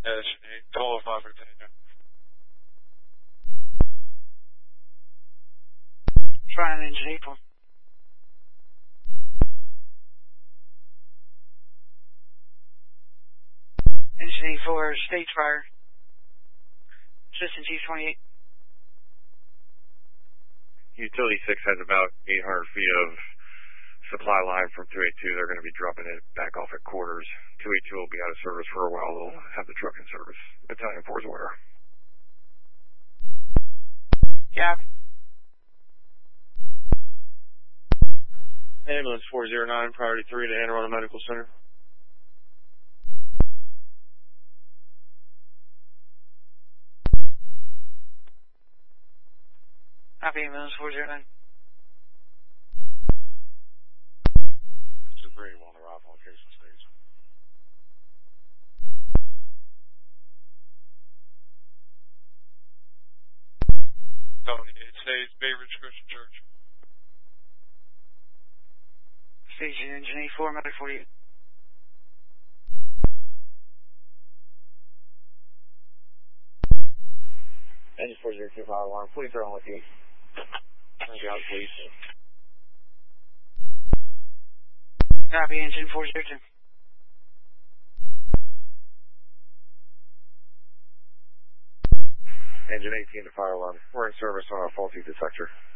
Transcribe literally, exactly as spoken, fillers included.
Designate twelve five Britannia. Trying engine April. Engine eight four, stage fire. System G twenty-eight. Utility six has about eight hundred feet of supply line from two eighty-two. They're going to be dropping it back off at quarters. two eighty-two will be out of service for a while. They'll have the truck in service. Battalion four is aware. Yeah. Ambulance four zero nine, priority three to Anne Arundel Medical Center. Copy, ambulance four zero nine. Debris on the rifle location stage. seventy-eight stays, Bay Ridge Christian Church. Station engine eight four, medic forty-eight. Engine four zero two, fire alarm. Police are on with you. Thank you, please. Copy, engine four zero two. Engine eighteen to fire alarm. We're in service on our faulty detector.